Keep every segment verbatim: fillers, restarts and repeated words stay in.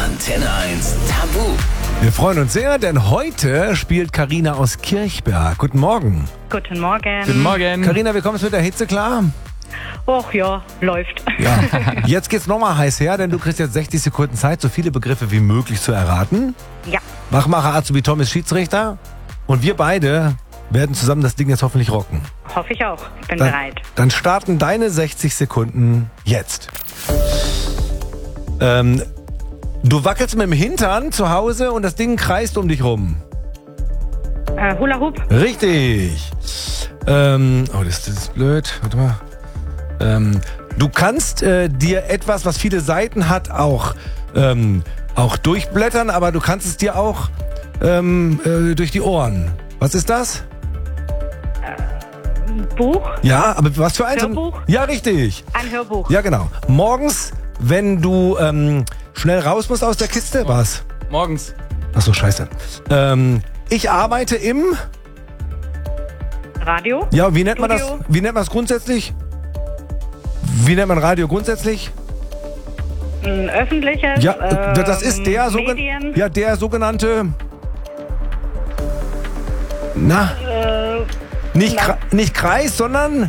Antenne eins Tabu. Wir freuen uns sehr, denn heute spielt Carina aus Kirchberg. Guten Morgen. Guten Morgen. Guten Morgen. Carina, wie kommst du mit der Hitze klar? Och ja, läuft. Ja. Jetzt geht's nochmal heiß her, denn du kriegst jetzt sechzig Sekunden Zeit, so viele Begriffe wie möglich zu erraten. Ja. Wachmacher Azubi Tom ist Schiedsrichter. Und wir beide werden zusammen das Ding jetzt hoffentlich rocken. Hoffe ich auch. Bin Dann, bereit. dann starten deine sechzig Sekunden jetzt. Ähm, du wackelst mit dem Hintern zu Hause und das Ding kreist um dich rum. Äh, Hula Hoop. Richtig. Ähm, oh, das, das ist blöd. Warte mal. Ähm, du kannst äh, dir etwas, was viele Seiten hat, auch, ähm, auch durchblättern, aber du kannst es dir auch ähm, äh, durch die Ohren. Was ist das? Buch. Ja, aber was für ein... Hörbuch? Ja, richtig. Ein Hörbuch. Ja, genau. Morgens, wenn du ähm, schnell raus musst aus der Kiste, was? Morgens. Ach so, scheiße. Ähm, ich arbeite im... Radio. Ja, wie nennt man das? Studio. Wie nennt man das grundsätzlich? Wie nennt man Radio grundsätzlich? Ein öffentliches. Ja, ähm, das ist der, sogen Medien. ja, der sogenannte... Na, Äh, nicht, na. Kre nicht Kreis, sondern...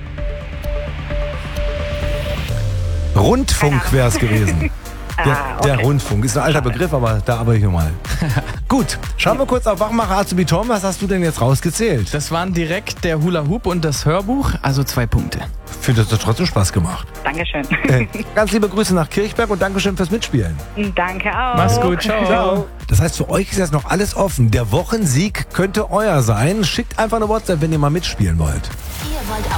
Rundfunk wäre es gewesen. Der, Ah, okay. der Rundfunk ist ein alter Begriff, aber da aber hier mal. Gut, schauen wir kurz auf Wachmacher Azubi Tom. Was hast du denn jetzt rausgezählt? Das waren direkt der Hula Hoop und das Hörbuch, also zwei Punkte. Ich finde, das hat trotzdem Spaß gemacht. Dankeschön. Äh, ganz liebe Grüße nach Kirchberg und Dankeschön fürs Mitspielen. Danke auch. Mach's gut, ciao. Das heißt, für euch ist jetzt noch alles offen. Der Wochensieg könnte euer sein. Schickt einfach eine WhatsApp, wenn ihr mal mitspielen wollt. Ihr wollt